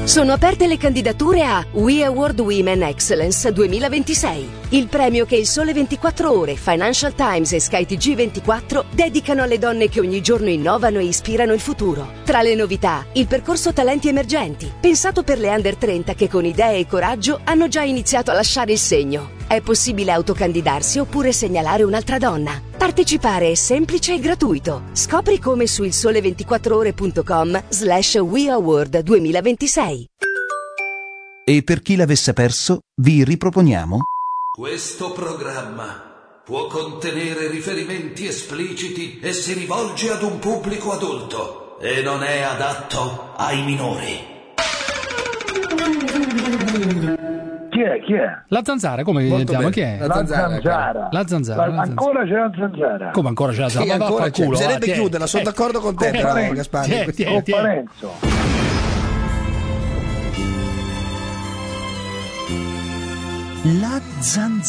Sono aperte le candidature a We Award Women Excellence 2026, il premio che il Sole 24 Ore, Financial Times e Sky TG24 dedicano alle donne che ogni giorno innovano e ispirano il futuro. Tra le novità, il percorso Talenti Emergenti, pensato per le under 30 che con idee e coraggio hanno già iniziato a lasciare il segno. È possibile autocandidarsi oppure segnalare un'altra donna. Partecipare è semplice e gratuito. Scopri come su ilsole24ore.com/WeAward 2026. E per chi l'avesse perso, vi riproponiamo Questo programma può contenere riferimenti espliciti e si rivolge ad un pubblico adulto e non è adatto ai minori. Chi è? La zanzara, come diventiamo? Chi è? La zanzara. La zanzara. Ancora c'è la zanzara. Come ancora c'è la zanzara? Sì, Ma ancora c'è. vaffanculo, Bisognerebbe tieni. chiuderla, sono d'accordo con te, però, Gaspari. Tieni. Parenzo. La zanzara.